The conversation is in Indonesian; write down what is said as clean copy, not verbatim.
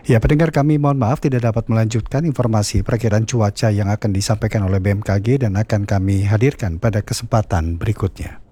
Ya, pendengar kami mohon maaf tidak dapat melanjutkan informasi perakiraan cuaca yang akan disampaikan oleh BMKG dan akan kami hadirkan pada kesempatan berikutnya.